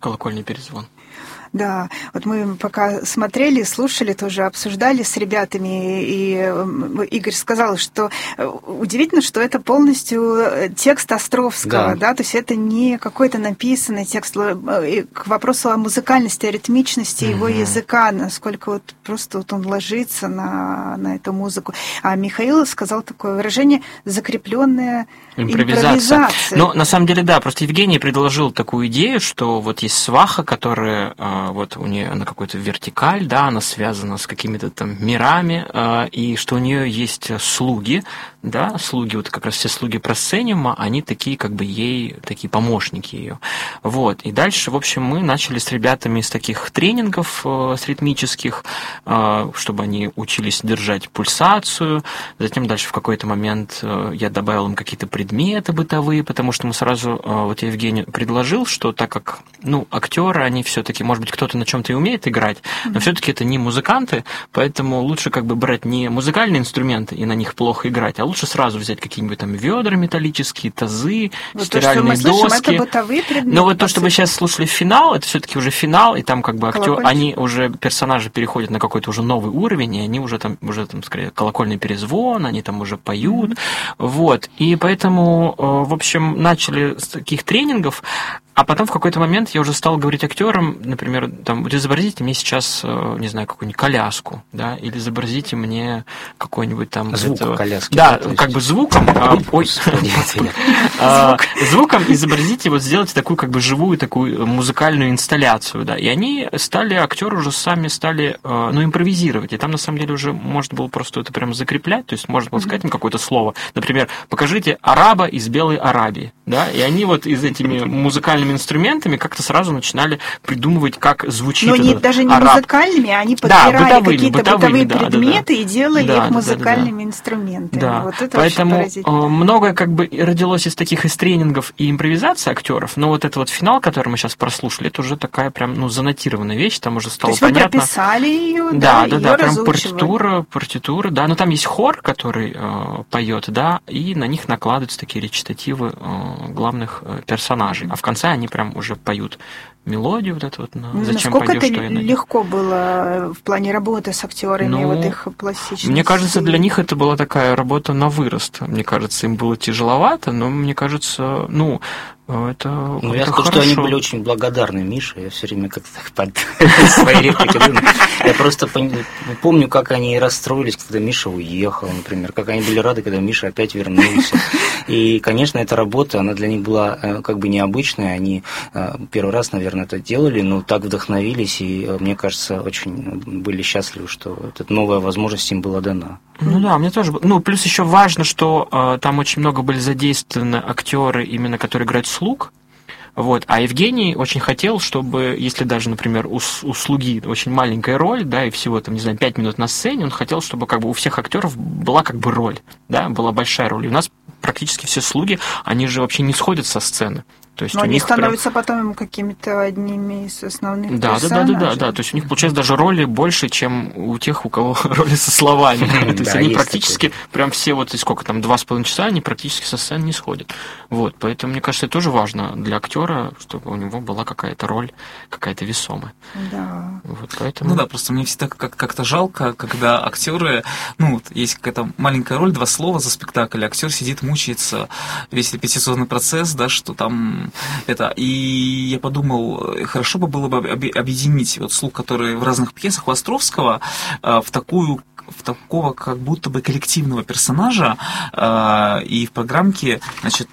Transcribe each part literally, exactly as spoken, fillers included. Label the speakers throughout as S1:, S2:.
S1: колокольный перезвон.
S2: Да, вот мы пока смотрели, слушали, тоже обсуждали с ребятами, и Игорь сказал, что удивительно, что это полностью текст Островского, да, да? То есть это не какой-то написанный текст. К вопросу о музыкальности, о ритмичности mm-hmm. его языка, насколько вот просто вот он ложится на, на эту музыку. А Михаил сказал такое выражение «закрепленная импровизация». импровизация.
S1: Ну, на самом деле, да, просто Евгений предложил такую идею, что вот есть сваха, которая вот у нее она какой-то вертикаль, да, она связана с какими-то там мирами, и что у нее есть слуги, да, слуги, вот как раз все слуги просцениума, они такие как бы ей, такие помощники ее. Вот, и дальше, в общем, мы начали с ребятами из таких тренингов с ритмических, чтобы они учились держать пульсацию, затем дальше в какой-то момент я добавил им какие-то предметы бытовые, потому что мы сразу, вот я Евгению предложил, что так как, ну, актеры, они все-таки, может быть, кто-то на чем-то и умеет играть, но mm-hmm. все-таки это не музыканты, поэтому лучше как бы брать не музыкальные инструменты и на них плохо играть, а лучше сразу взять какие-нибудь там ведра металлические, тазы, вот стиральные
S2: то,
S1: доски.
S2: Слышим, это бытовые предметы.
S1: Но вот то, что вы сейчас слушали финал, это все-таки уже финал, и там как бы актер, они уже, персонажи переходят на какой-то уже новый уровень, и они уже там, уже там, скорее, колокольный перезвон, они там уже поют, mm-hmm. вот, и поэтому, в общем, начали с таких тренингов. А потом в какой-то момент я уже стал говорить актерам, например, там, изобразите мне сейчас, не знаю, какую-нибудь коляску, да, или изобразите мне какой-нибудь там...
S3: Звук
S1: этого...
S3: коляски.
S1: Да, да как бы звуком... Ой, звуком изобразите, вот сделайте такую как бы живую такую музыкальную инсталляцию, да, и они стали, актеры уже сами стали, ну, импровизировать, и там на самом деле уже можно было просто это прям закреплять, то есть можно было сказать им какое-то слово, например, покажите араба из Белой Арабии, да, и они вот из этими музыкальными инструментами как-то сразу начинали придумывать, как звучит
S2: Но
S1: этот
S2: не, даже не
S1: араб.
S2: Музыкальными, они подбирали
S1: да, бытовыми,
S2: какие-то
S1: бытовыми,
S2: бытовые
S1: да,
S2: предметы
S1: да, да.
S2: и делали
S1: да,
S2: их музыкальными
S1: да, да, да.
S2: инструментами.
S1: Да.
S2: Вот это
S1: Поэтому многое как бы родилось из таких из тренингов и импровизации актеров, но вот этот вот финал, который мы сейчас прослушали, это уже такая прям, ну, занотированная вещь, там уже стало
S2: понятно.
S1: понятно.
S2: То есть вы прописали ее,
S1: да,
S2: да,
S1: да,
S2: ее
S1: да, прям партитура, партитура, да, но там есть хор, который э, поет, да, и на них накладываются такие речитативы э, главных э, персонажей, а в конце они прям уже поют мелодию вот эту вот, на «Зачем
S2: Насколько
S1: пойдешь,
S2: это
S1: что я найду».
S2: легко было в плане работы с актерами,
S1: ну,
S2: вот их пластичность?
S1: Мне кажется, для них это была такая работа на вырост. Мне кажется, им было тяжеловато, но мне кажется, ну, это
S3: Ну, я скажу,
S1: хорошо.
S3: что они были очень благодарны Мише. Я все время как-то так под свои реплики думаю. Я просто помню, как они расстроились, когда Миша уехал, например, как они были рады, когда Миша опять вернулся. И, конечно, эта работа, она для них была как бы необычная. Они первый раз, наверное, это делали, но так вдохновились, и, мне кажется, очень были счастливы, что эта новая возможность им была дана.
S1: Ну да, мне тоже. Ну, плюс еще важно, что э, там очень много были задействованы актеры, именно которые играют слуг. Вот. А Евгений очень хотел, чтобы, если даже, например, у, у слуги очень маленькая роль, да, и всего, там, не знаю, пять минут на сцене, он хотел, чтобы как бы у всех актеров была как бы роль, да, была большая роль. И у нас практически все слуги, они же вообще не сходят со сцены. То есть
S2: но
S1: у
S2: они
S1: них
S2: становятся
S1: прям...
S2: потом какими-то одними из основных
S1: да,
S2: персонажей.
S1: Да, да, да, да, то есть у них получается даже роли больше, чем у тех, у кого роли со словами. То есть они практически, прям все вот, сколько там, два с половиной часа, они практически со сцены не сходят. Вот, поэтому, мне кажется, это тоже важно для актера, чтобы у него была какая-то роль, какая-то весомая.
S2: Да.
S1: Вот, поэтому...
S4: Ну да, просто мне всегда как-то жалко, когда актеры, ну, вот есть какая-то маленькая роль, два слова за спектакль, актер сидит, мучается весь репетиционный процесс, да, что там это, и я подумал, хорошо бы было бы объединить вот слуг, которые в разных пьесах у Островского, в такую в такого как будто бы коллективного персонажа, и в программке, значит,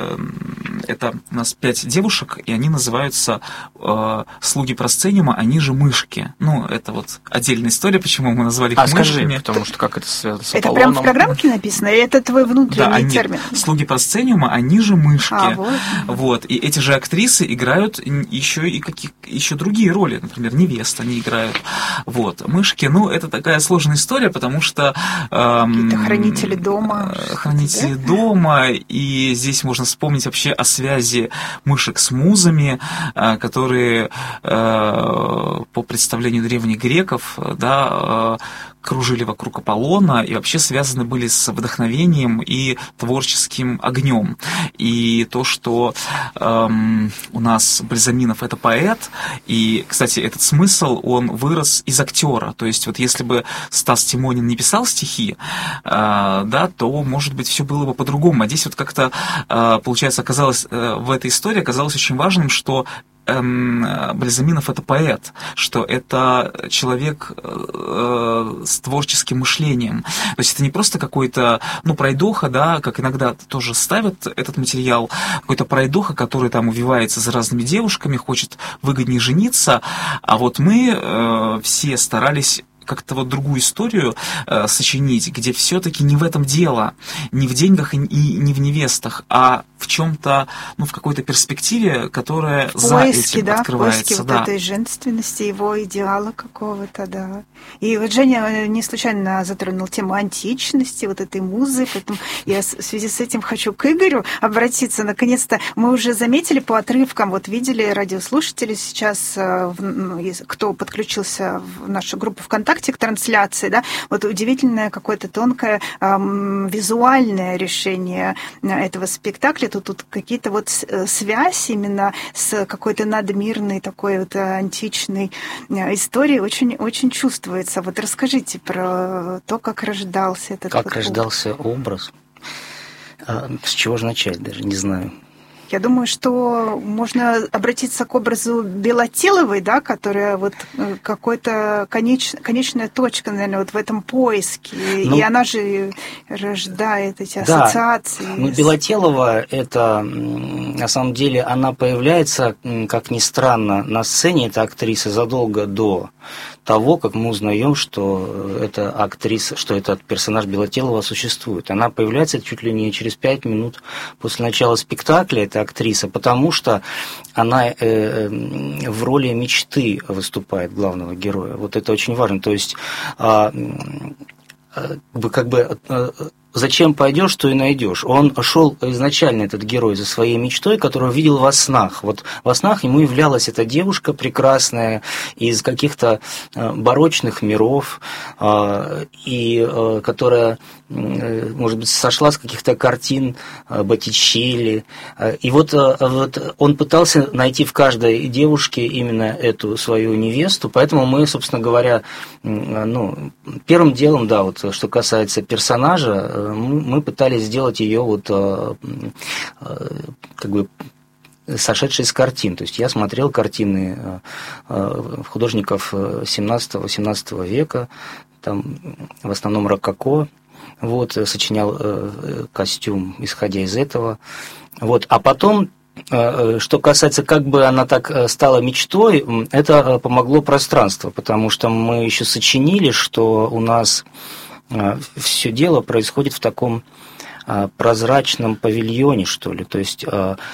S4: это у нас пять девушек, и они называются слуги просцениума, они же мышки. Ну, это вот отдельная история, почему мы назвали их
S1: а,
S4: мышками.
S1: Скажи, потому что как это связано с
S2: Это
S1: Аполлоном?
S2: прям в программке написано, или это твой внутренний
S4: да, они,
S2: термин?
S4: Слуги просцениума, они же мышки.
S2: А, вот.
S4: Вот. И эти же актрисы играют еще и каких, еще другие роли, например, невест они играют. Вот. Мышки, ну, это такая сложная история, потому что... Эм,
S2: Какие-то хранители дома.
S4: Хранители
S2: да?
S4: дома, и здесь можно вспомнить вообще о связи мышек с музами, э, которые э, по представлению древних греков, да, э, кружили вокруг Аполлона и вообще связаны были с вдохновением и творческим огнем. И то, что эм, у нас Бальзаминов — это поэт, и, кстати, этот смысл, он вырос из актера. То есть вот если бы Стас Тимонин не писал стихи, э, да, то, может быть, все было бы по-другому. А здесь вот как-то, э, получается, оказалось, э, в этой истории оказалось очень важным, что Бальзаминов — это поэт, что это человек э, с творческим мышлением. То есть это не просто какой-то, ну, пройдоха, да, как иногда тоже ставят этот материал, какой-то пройдоха, который там увивается за разными девушками, хочет выгоднее жениться, а вот мы э, все старались как-то вот другую историю э, сочинить, где все-таки не в этом дело, не в деньгах и, и не в невестах, а в чем-то, ну, в какой-то перспективе, которая
S2: в
S4: за
S2: поиске,
S4: этим
S2: да,
S4: открывается.
S2: В поиске
S4: да.
S2: вот этой женственности, его идеала какого-то, да. И вот Женя не случайно затронул тему античности, вот этой музы, поэтому я в связи с этим хочу к Игорю обратиться. Наконец-то мы уже заметили по отрывкам, вот видели радиослушатели сейчас, кто подключился в нашу группу ВКонтакте к трансляции, да, вот удивительное какое-то тонкое эм, визуальное решение этого спектакля. Тут, тут какие-то вот связь именно с какой-то надмирной такой вот античной историей очень, очень чувствуется. Вот расскажите про то, как рождался этот
S3: Как
S2: вот
S3: рождался образ. А, с чего же начать, даже не знаю.
S2: Я думаю, что можно обратиться к образу Белотеловой, да, которая вот какой-то конеч... конечная точка, наверное, вот в этом поиске. Ну, и она же рождает эти
S3: да,
S2: ассоциации.
S3: Ну, Белотелова, это, на самом деле, она появляется, как ни странно, на сцене, эта актриса, задолго до того, как мы узнаем, что эта актриса, что этот персонаж Белотелова существует. Она появляется чуть ли не через пять минут после начала спектакля, эта актриса, потому что она э, в роли мечты выступает главного героя. Вот это очень важно. То есть, э, э, как бы... Э, зачем пойдешь, то и найдешь. Он шел изначально, этот герой, за своей мечтой, которую видел во снах. Вот во снах ему являлась эта девушка прекрасная из каких-то барочных миров, и которая, может быть, сошла с каких-то картин Боттичелли. И вот, вот он пытался найти в каждой девушке именно эту свою невесту, поэтому мы, собственно говоря, ну, первым делом, да, вот что касается персонажа, мы пытались сделать ее вот как бы сошедшей с картин. То есть я смотрел картины художников семнадцатого-восемнадцатого века, там в основном рококо, вот, сочинял костюм, исходя из этого. Вот. А потом, что касается, как бы она так стала мечтой, это помогло пространство, потому что мы еще сочинили, что у нас все дело происходит в таком прозрачном павильоне, что ли. То есть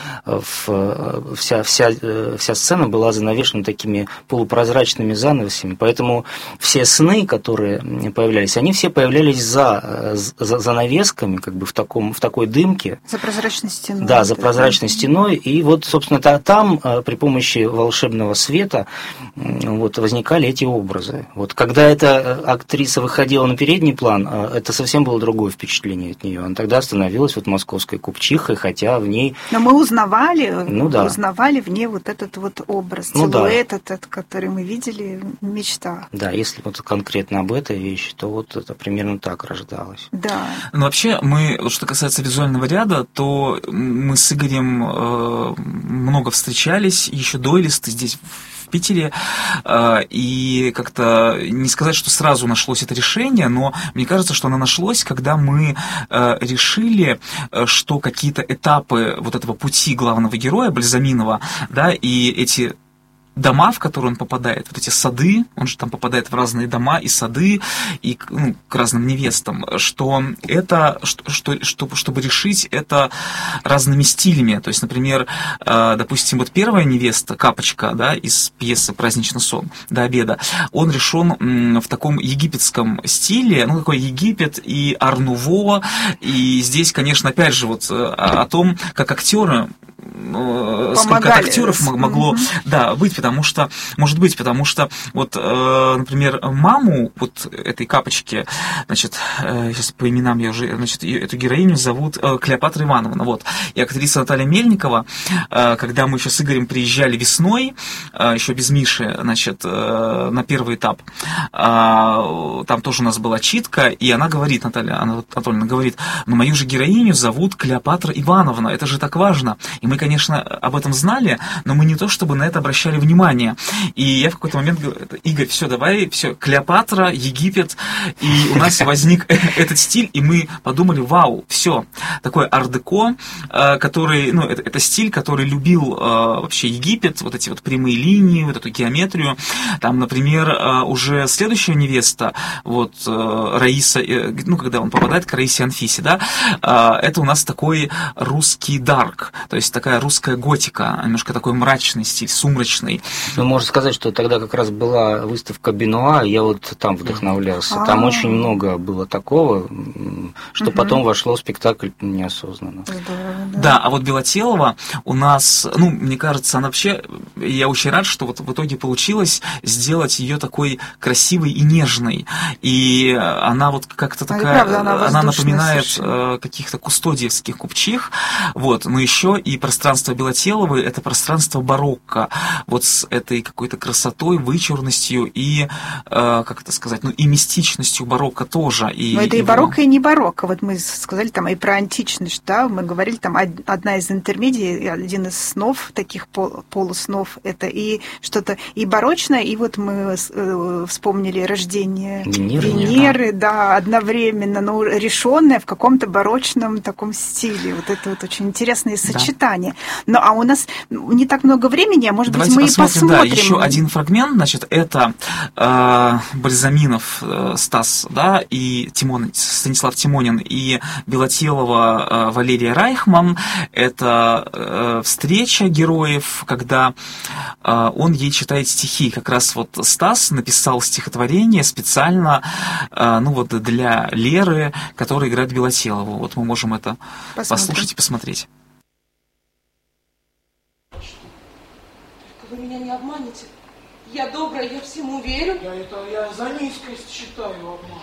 S3: вся, вся, вся сцена была занавешена такими полупрозрачными занавесями, поэтому все сны, которые появлялись, они все появлялись за, за занавесками, как бы в, таком, в такой дымке.
S2: За прозрачной стеной.
S3: Да, за прозрачной стеной. И вот, собственно, там при помощи волшебного света вот, возникали эти образы. Вот когда эта актриса выходила на передний план, это совсем было другое впечатление от нее. Она тогда становилась вот московской купчихой, хотя в ней...
S2: Но мы узнавали,
S3: ну, да.
S2: узнавали в ней вот этот вот образ,
S3: ну,
S2: силуэт
S3: да.
S2: этот, который мы видели в мечтах.
S3: Да, если вот конкретно об этой вещи, то вот это примерно так рождалось.
S2: Да.
S4: Но вообще мы, что касается визуального ряда, то мы с Игорем э, много встречались еще до Элисты здесь, в Питере, и как-то не сказать, что сразу нашлось это решение, но мне кажется, что оно нашлось, когда мы решили, что какие-то этапы вот этого пути главного героя Бальзаминова, да, и эти дома, в которые он попадает, вот эти сады, он же там попадает в разные дома и сады, и ну, к разным невестам, что это, что, что, что, чтобы решить это разными стилями. То есть, например, допустим, вот первая невеста, Капочка, да, из пьесы «Праздничный сон» до обеда, он решен в таком египетском стиле, ну, такой Египет и ар-нуво, и здесь, конечно, опять же, вот о том, как актеры э, сколько актеров могло mm-hmm. да, быть, потому что, может быть, потому что, вот, э, например, маму вот этой Капочки, значит, э, сейчас по именам я уже, значит, эту героиню зовут э, Клеопатра Ивановна, вот, и актриса Наталья Мельникова, э, когда мы еще с Игорем приезжали весной, э, еще без Миши, значит, э, на первый этап, э, там тоже у нас была читка, и она говорит, Наталья Анатольевна говорит, ну, мою же героиню зовут Клеопатра Ивановна, это же так важно. И мы, конечно, об этом знали, но мы не то чтобы на это обращали внимание. И я в какой-то момент говорю, Игорь, все, давай, все, Клеопатра, Египет, и у нас возник этот стиль, и мы подумали, вау, все, такой ар-деко, который, ну, это, это стиль, который любил вообще Египет, вот эти вот прямые линии, вот эту геометрию. Там, например, уже следующая невеста, вот, Раиса, ну, когда он попадает к Раисе Анфисе, да, это у нас такой русский дарк, то есть такая русская готика, немножко такой мрачный стиль, сумрачный.
S3: Ну, можно сказать, что тогда как раз была выставка Бенуа, я вот там вдохновлялся. Там А-а-а. очень много было такого, что угу. потом вошло в спектакль неосознанно.
S4: Да, да, а вот Белотелова у нас, ну, мне кажется, она вообще, я очень рад, что вот в итоге получилось сделать ее такой красивой и нежной. И она вот как-то такая, а правда, она, она напоминает совершенно. каких-то кустодиевских купчих, вот, но еще и пространство Белотеловой — это пространство барокко, вот с этой какой-то красотой, вычурностью и, как это сказать, ну, и мистичностью барокко тоже. И
S2: но это
S4: его...
S2: и барокко, и не барокко. Вот мы сказали там и про античность, да, мы говорили, там одна из интермедий, один из снов, таких полуснов, это и что-то и барочное, и вот мы вспомнили рождение
S3: Венеры,
S2: Венеры, да. да, одновременно, но решенное в каком-то барочном таком стиле. Вот это вот очень интересные сочетания. Да. Ну, а у нас не так много времени, а может
S4: Давайте
S2: быть, мы
S4: посмотрим,
S2: и посмотрим.
S4: Да, еще один фрагмент, значит, это э, Бальзаминов э, Стас, да, и Тимон, Станислав Тимонин, и Белотелова э, Валерия Райхман. Это э, встреча героев, когда э, он ей читает стихи. Как раз вот Стас написал стихотворение специально, э, ну вот для Леры, которая играет Белотелову. Вот мы можем это посмотрим. Послушать и посмотреть.
S5: Вы меня не обманете. Я добрая, я всему верю.
S6: Я это я за низкость считаю обман.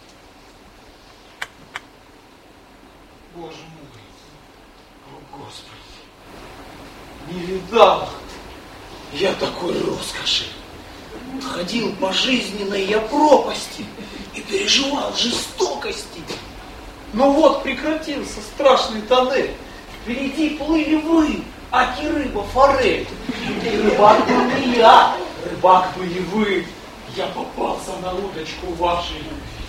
S6: Боже мой, о Господи, не видал я такой роскоши. Ходил по жизненной я пропасти и переживал жестокости. Но вот прекратился страшный тоннель. Впереди плыли вы, аки рыба форель. И рыбак был не я, рыбак были вы. Я попался на удочку вашей.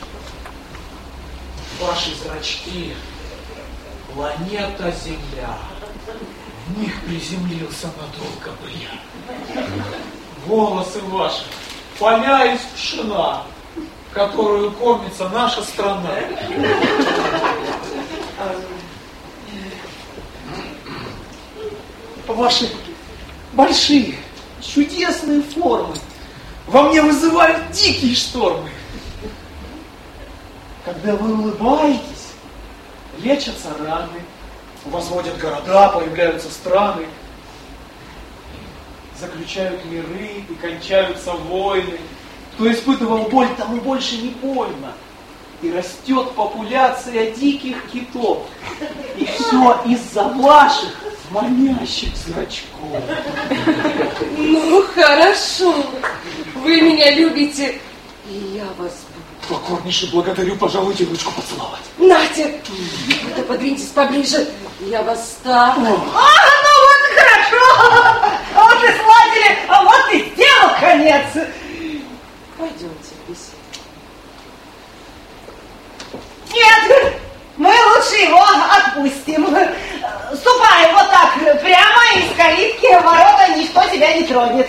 S6: Ваши зрачки, планета Земля. В них приземлился надолго бы я. Волосы ваши, поля из пшена, которую кормится наша страна. Ваши большие, чудесные формы во мне вызывают дикие штормы. Когда вы улыбаетесь, лечатся раны, возводят города, появляются страны, заключают миры и кончаются войны. Кто испытывал боль, тому больше не больно. И растет популяция диких китов. И все из-за ваших манящих зрачков.
S5: Ну, хорошо. Вы меня любите, и я вас буду.
S6: Покорнейше благодарю, пожалуйте ручку поцеловать.
S5: Нате, да подвиньтесь поближе, я вас ставлю.
S7: А, ну вот хорошо. Вот и сладили, а вот и дело конец.
S5: Пойдемте, беседуем.
S7: Нет, мы лучше его отпустим. Ступай вот так прямо из калитки в ворота, ничто тебя не тронет.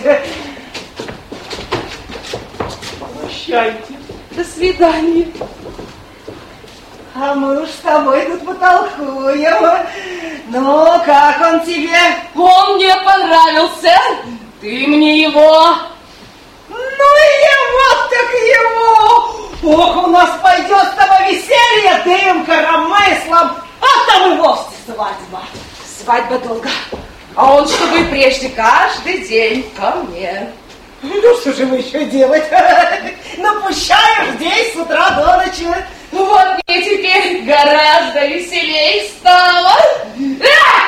S6: Прощайте.
S5: До свидания.
S7: А мы уж с тобой тут потолкуем. Ну, как он тебе?
S5: Он мне понравился. Ты мне его.
S7: Ну, его так его. Ох, у нас пойдет с тобой веселье, дым, коромыслом, а там и вовсе свадьба.
S5: Свадьба долго. А он, чтобы и прежде, каждый день ко мне.
S7: Ну, что же вы еще делать? Напущаешь здесь с утра до ночи.
S5: Вот мне теперь гораздо веселей стало.